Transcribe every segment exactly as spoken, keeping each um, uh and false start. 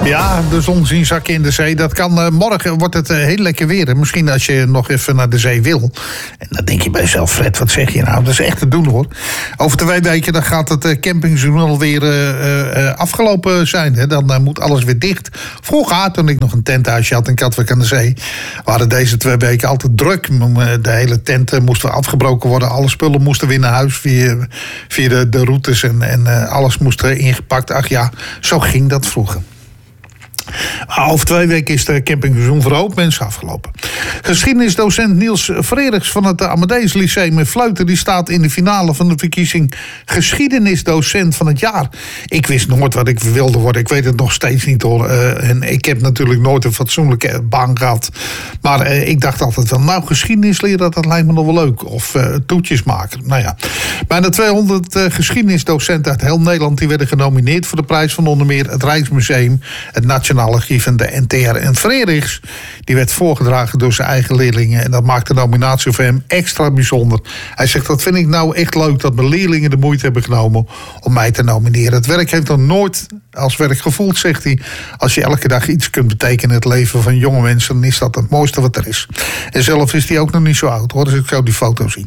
Ja, de zon zien zakken in de zee. Dat kan, uh, morgen wordt het uh, heel lekker weer. En misschien als je nog even naar de zee wil. En dan denk je bij jezelf, Fred, wat zeg je nou? Dat is echt te doen, hoor. Over twee weken dan gaat het uh, campingseizoen alweer uh, uh, afgelopen zijn. Hè? Dan uh, moet alles weer dicht. Vroeger, toen ik nog een tenthuisje had in Katwijk aan de Zee, waren deze twee weken altijd druk. De hele tent uh, moest weer afgebroken worden. Alle spullen moesten weer naar huis via, via de, de routes. En, en uh, alles moest uh, ingepakt. Ach ja, zo ging dat vroeger. Over twee weken is de campingseizoen voor een hoop mensen afgelopen. Geschiedenisdocent Niels Frerichs van het Amadeus Lyceum in Vleuten, die staat in de finale van de verkiezing geschiedenisdocent van het jaar. Ik wist nooit wat ik wilde worden. Ik weet het nog steeds niet, hoor. Uh, en ik heb natuurlijk nooit een fatsoenlijke baan gehad. Maar uh, ik dacht altijd wel, nou, geschiedenis leren, dat lijkt me nog wel leuk. Of uh, toetjes maken. Nou ja. Bijna tweehonderd uh, geschiedenisdocenten uit heel Nederland die werden genomineerd voor de prijs van onder meer het Rijksmuseum, het Nationaal Archief en de N T R. En Frerichs, die werd voorgedragen door zijn eigen leerlingen. En dat maakt de nominatie voor hem extra bijzonder. Hij zegt, dat vind ik nou echt leuk dat mijn leerlingen de moeite hebben genomen om mij te nomineren. Het werk heeft dan nooit als werk gevoeld, zegt hij. Als je elke dag iets kunt betekenen in het leven van jonge mensen, dan is dat het mooiste wat er is. En zelf is hij ook nog niet zo oud, hoor, dus ik zou die foto zien.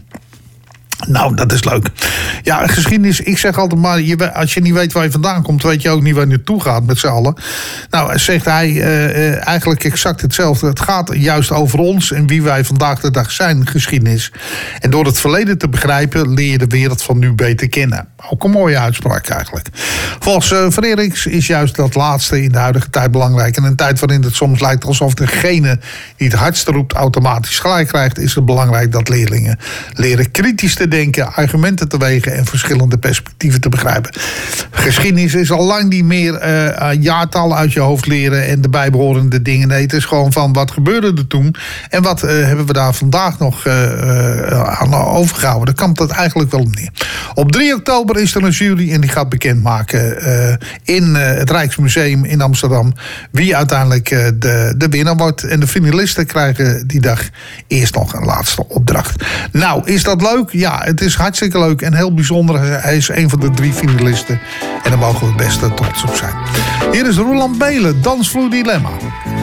Nou, dat is leuk. Ja, geschiedenis, ik zeg altijd maar, je, als je niet weet waar je vandaan komt, weet je ook niet waar je naartoe gaat met z'n allen. Nou, zegt hij uh, eigenlijk exact hetzelfde. Het gaat juist over ons en wie wij vandaag de dag zijn, geschiedenis. En door het verleden te begrijpen, leer je de wereld van nu beter kennen. Ook een mooie uitspraak eigenlijk. Volgens uh, Frerichs is juist dat laatste in de huidige tijd belangrijk. En in een tijd waarin het soms lijkt alsof degene die het hardste roept automatisch gelijk krijgt, is het belangrijk dat leerlingen leren kritisch te denken, argumenten te wegen en verschillende perspectieven te begrijpen. Geschiedenis is al lang niet meer uh, jaartallen uit je hoofd leren en de bijbehorende dingen. Nee, het is gewoon van wat gebeurde er toen en wat uh, hebben we daar vandaag nog uh, uh, aan overgehouden. Daar komt dat eigenlijk wel op neer. Op drie oktober is er een jury en die gaat bekendmaken uh, in uh, het Rijksmuseum in Amsterdam wie uiteindelijk uh, de, de winnaar wordt. En de finalisten krijgen die dag eerst nog een laatste opdracht. Nou, is dat leuk? Ja, het is hartstikke leuk en heel bijzonder. Hij is een van de drie finalisten en daar mogen we best trots op zijn. Hier is Roland Belen, Dansvloer Dilemma.